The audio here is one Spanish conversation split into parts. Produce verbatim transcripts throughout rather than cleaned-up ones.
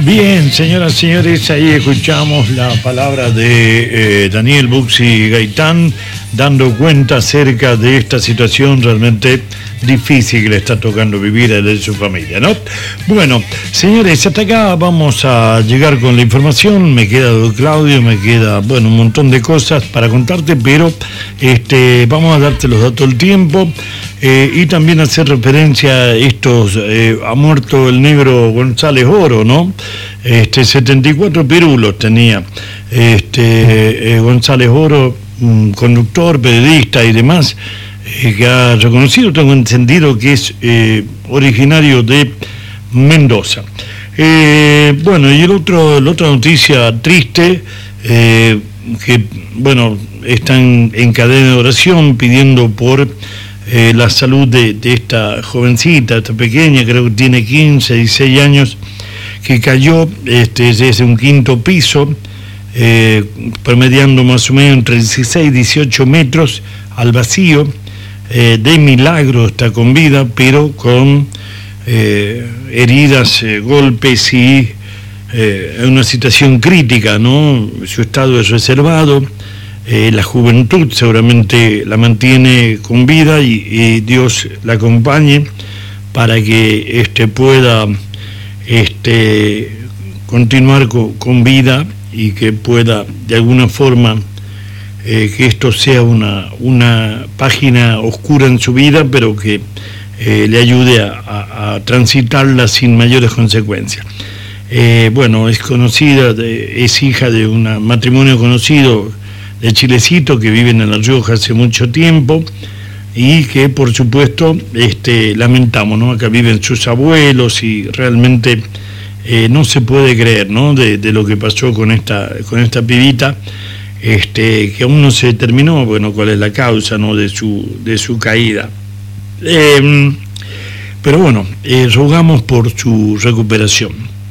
Bien, señoras y señores, ahí escuchamos la palabra de eh, Daniel Buxi Gaitán, dando cuenta acerca de esta situación realmente difícil que le está tocando vivir a él y su familia, ¿no? Bueno, señores, hasta acá vamos a llegar con la información. Me queda Claudio, me queda, bueno, un montón de cosas para contarte, pero este, vamos a darte los datos del tiempo eh, y también hacer referencia a estos, eh, ha muerto el negro González Oro, ¿no? Este, setenta y cuatro pirulos tenía este, eh, González Oro, un conductor, periodista y demás, eh, que ha reconocido, tengo entendido que es eh, originario de Mendoza. Eh, bueno, y el otro, la otra noticia triste, eh, que bueno, están en cadena de oración pidiendo por eh, la salud de, de esta jovencita, esta pequeña, creo que tiene quince, dieciséis años, que cayó este, desde un quinto piso, eh, promediando más o menos entre dieciséis y dieciocho metros al vacío. Eh, de milagro está con vida, pero con eh, heridas, eh, golpes y eh, una situación crítica, ¿no? Su estado es reservado, eh, la juventud seguramente la mantiene con vida y, y Dios la acompañe para que este, pueda este, continuar con, con vida y que pueda de alguna forma Eh, que esto sea una, una página oscura en su vida, pero que eh, le ayude a, a, a transitarla sin mayores consecuencias. Eh, bueno, es conocida, de, es hija de un matrimonio conocido de Chilecito que viven en La Rioja hace mucho tiempo y que por supuesto este, lamentamos, ¿no? Acá viven sus abuelos y realmente eh, no se puede creer, ¿no? de, de lo que pasó con esta, con esta pibita. Este, que aún no se determinó, bueno, cuál es la causa, ¿no? de su de su caída. Eh, pero bueno, eh, rogamos por su recuperación,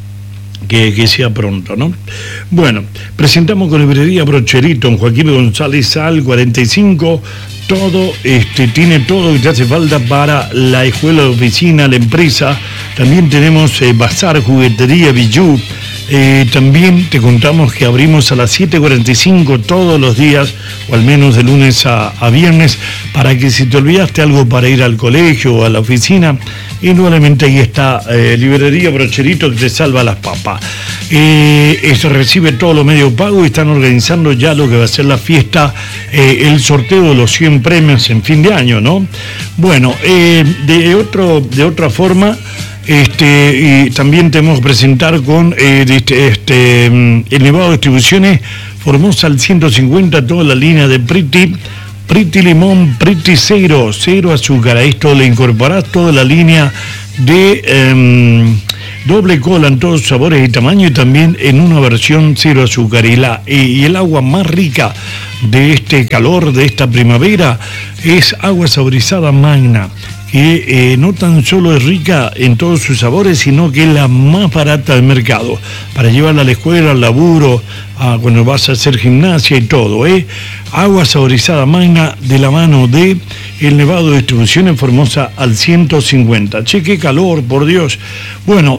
que, que sea pronto, ¿no? Bueno, presentamos con Librería Brocherito en Joaquín González Sal cuarenta y cinco, todo, este, tiene todo lo que te hace falta para la escuela, la oficina, la empresa. También tenemos eh, bazar, juguetería, bijú. Eh, también te contamos que abrimos a las siete cuarenta y cinco todos los días, o al menos de lunes a, a viernes, para que si te olvidaste algo para ir al colegio o a la oficina, indudablemente ahí está eh, Librería Brocherito, que te salva las papas. Eh, eso recibe todos los medios pagos y están organizando ya lo que va a ser la fiesta, eh, el sorteo de los cien premios en fin de año, ¿no? Bueno, eh, de, otro, de otra forma... Este, y también tenemos que presentar con eh, este, este, el Nevado de Distribuciones Formosa al ciento cincuenta, toda la línea de Priti, Priti Limón, Priti Cero, cero azúcar. A esto le incorporás toda la línea de eh, doble cola en todos sabores y tamaños, y también en una versión cero azúcar. Y, la, y el agua más rica de este calor, de esta primavera, es agua saborizada Magna, que eh, no tan solo es rica en todos sus sabores, sino que es la más barata del mercado, para llevarla a la escuela, al laburo, a cuando vas a hacer gimnasia y todo, ¿eh? Agua saborizada Magna, de la mano de El Nevado de Distribuciones Formosa al ciento cincuenta. Che, qué calor, por Dios. Bueno,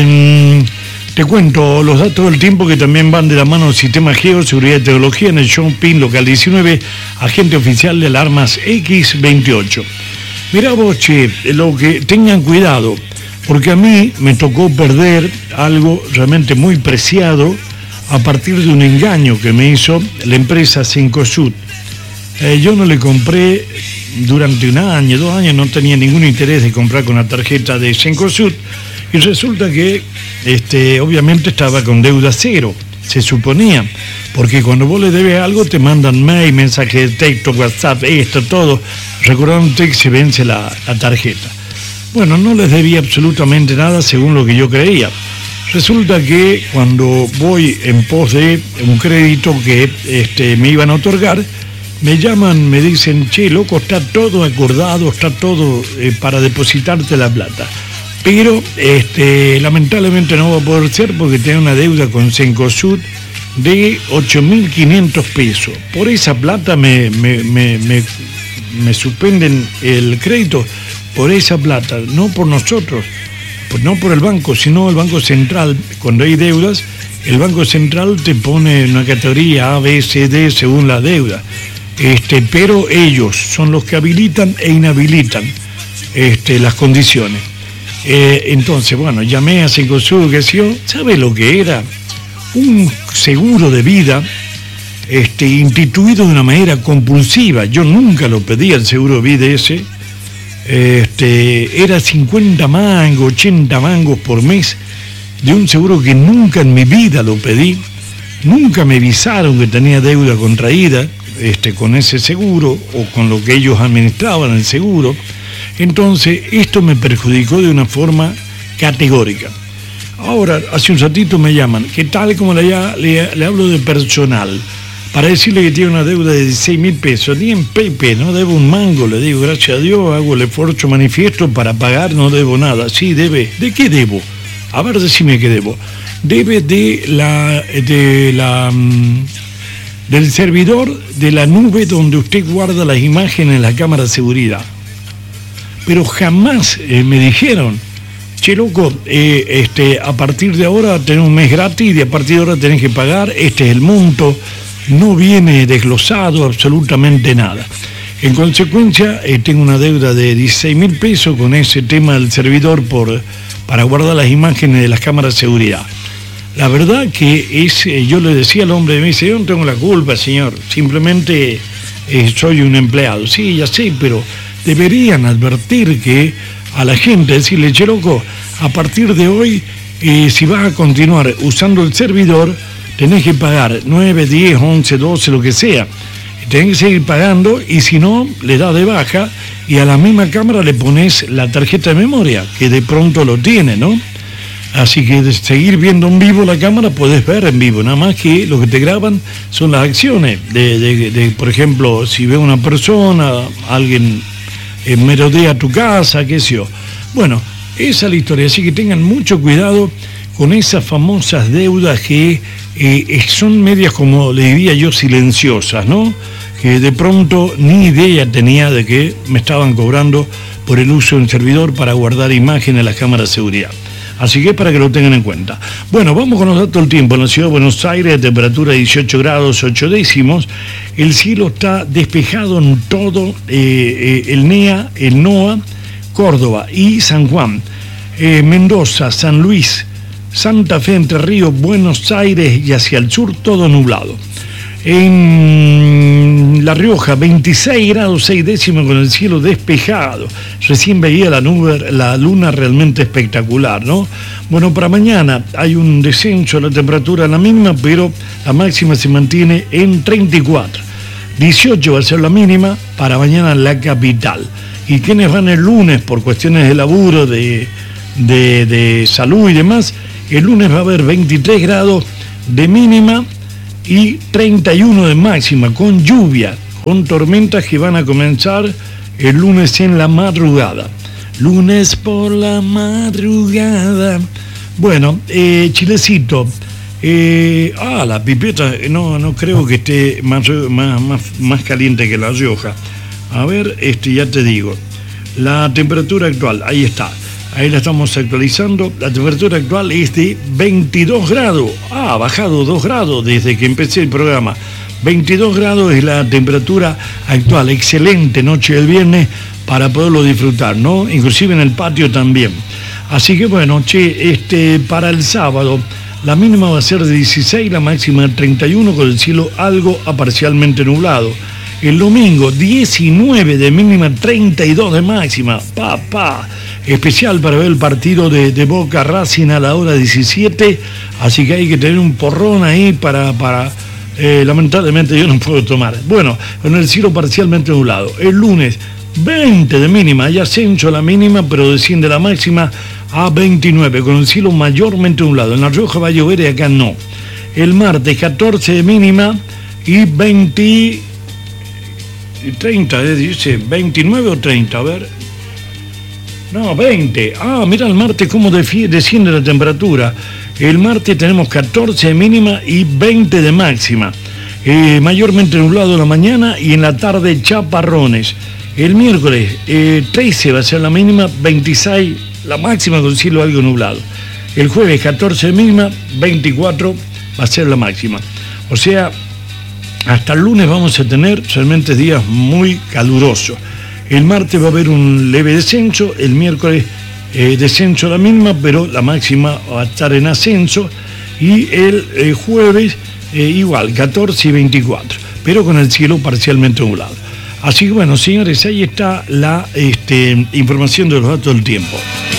eh, te cuento los datos del tiempo que también van de la mano del Sistema Geo, Seguridad y Tecnología en el Shopping Local diecinueve, agente oficial de Alarmas equis veintiocho. Mirá vos, che, lo que tengan cuidado, porque a mí me tocó perder algo realmente muy preciado a partir de un engaño que me hizo la empresa Cencosud. Eh, yo no le compré durante un año, dos años, no tenía ningún interés de comprar con la tarjeta de Cencosud, y resulta que este, obviamente estaba con deuda cero, se suponía, porque cuando vos le debes algo te mandan mail, mensaje de texto, WhatsApp, esto, todo, recordándote que se vence la, la tarjeta. Bueno, no les debía absolutamente nada según lo que yo creía. Resulta que cuando voy en pos de un crédito que este, me iban a otorgar, me llaman, me dicen, che, loco, está todo acordado, está todo eh, para depositarte la plata. Pero este, lamentablemente no va a poder ser porque tengo una deuda con Cencosud de ocho mil quinientos pesos. Por esa plata me, me, me, me, me suspenden el crédito, por esa plata, no por nosotros. no por el banco, sino el Banco Central. Cuando hay deudas, el Banco Central te pone una categoría A, B, C, D según la deuda. Este, pero ellos son los que habilitan e inhabilitan este, las condiciones. Eh, entonces, bueno, llamé a Cencosud, que yo, ¿sabe lo que era? Un seguro de vida este, instituido de una manera compulsiva. Yo nunca lo pedí, el seguro de vida ese. Este, era cincuenta mangos, ochenta mangos por mes de un seguro que nunca en mi vida lo pedí. Nunca me avisaron que tenía deuda contraída este, con ese seguro o con lo que ellos administraban el seguro. Entonces, esto me perjudicó de una forma categórica. Ahora, hace un ratito me llaman, que tal como le, le, le hablo de personal, para decirle que tiene una deuda de dieciséis mil pesos, ni en Pepe, no debo un mango, le digo, gracias a Dios, hago el esfuerzo manifiesto para pagar, no debo nada. Sí, debe. ¿De qué debo? A ver, decime qué debo. Debe de la, de la, um, del servidor de la nube donde usted guarda las imágenes en la cámara de seguridad. Pero jamás eh, me dijeron, che loco, eh, este, a partir de ahora tenés un mes gratis y a partir de ahora tenés que pagar, este es el monto, no viene desglosado absolutamente nada. En consecuencia, eh, tengo una deuda de dieciséis mil pesos con ese tema del servidor por, para guardar las imágenes de las cámaras de seguridad. La verdad que es, eh, yo le decía al hombre, me dice, yo no tengo la culpa, señor, simplemente eh, soy un empleado. Sí, ya sé, pero deberían advertir que a la gente, decirle, che loco, a partir de hoy, eh, si vas a continuar usando el servidor, tenés que pagar nueve, diez, once, doce, lo que sea. Tenés que seguir pagando y si no, le das de baja y a la misma cámara le pones la tarjeta de memoria, que de pronto lo tiene, ¿no? Así que de seguir viendo en vivo la cámara, puedes ver en vivo, nada más que lo que te graban son las acciones. De, de, de, por ejemplo, si ve una persona, alguien eh, merodea tu casa, qué sé yo. Bueno, esa es la historia, así que tengan mucho cuidado con esas famosas deudas que eh, son medias, como le diría yo, silenciosas, ¿no? Que de pronto ni idea tenía de que me estaban cobrando por el uso de un servidor para guardar imágenes en las cámaras de seguridad. Así que para que lo tengan en cuenta. Bueno, vamos con los datos del tiempo. En la ciudad de Buenos Aires, temperatura dieciocho grados ocho décimos. El cielo está despejado en todo eh, eh, el N E A, el NOA, Córdoba y San Juan. Eh, Mendoza, San Luis, Santa Fe, Entre Ríos, Buenos Aires y hacia el sur todo nublado. En La Rioja, veintiséis grados seis décimos con el cielo despejado. Recién veía la nube, la luna realmente espectacular, ¿no? Bueno, para mañana hay un descenso de la temperatura, la misma, pero la máxima se mantiene en treinta y cuatro. dieciocho va a ser la mínima para mañana en la capital. Y quienes van el lunes por cuestiones de laburo, de, de, de salud y demás, el lunes va a haber veintitrés grados de mínima y treinta y uno de máxima, con lluvia, con tormentas que van a comenzar el lunes en la madrugada. Lunes por la madrugada. Bueno, eh, Chilecito. Eh, ah, la pipeta, no, no creo que esté más, más, más, más caliente que La Rioja. A ver, este ya te digo. La temperatura actual, ahí está. Ahí la estamos actualizando. La temperatura actual es de veintidós grados. Ah, ha bajado dos grados desde que empecé el programa. veintidós grados es la temperatura actual. Excelente noche del viernes para poderlo disfrutar, ¿no? Inclusive en el patio también. Así que bueno, che, este, para el sábado, la mínima va a ser de dieciséis, la máxima de treinta y uno, con el cielo algo a parcialmente nublado. El domingo, diecinueve de mínima, treinta y dos de máxima. Pa, pa. Especial para ver el partido de, de Boca Racing a la hora diecisiete, así que hay que tener un porrón ahí para, para eh, lamentablemente yo no puedo tomar. Bueno, con el cielo parcialmente nublado. El lunes, veinte de mínima, hay ascenso a la mínima, pero desciende la máxima a veintinueve, con el cielo mayormente nublado. En La Rioja va a llover y acá no. El martes, catorce de mínima y veinte, treinta, eh, dice, veintinueve o treinta, a ver. No, veinte. Ah, mira el martes cómo desciende la temperatura. El martes tenemos catorce de mínima y veinte de máxima. Eh, mayormente nublado en la mañana y en la tarde chaparrones. El miércoles, eh, trece va a ser la mínima, veintiséis la máxima con cielo algo nublado. El jueves catorce mínima, veinticuatro va a ser la máxima. O sea, hasta el lunes vamos a tener realmente días muy calurosos. El martes va a haber un leve descenso, el miércoles eh, descenso la misma, pero la máxima va a estar en ascenso, y el eh, jueves eh, igual, catorce y veinticuatro, pero con el cielo parcialmente nublado. Así que bueno, señores, ahí está la este, información de los datos del tiempo.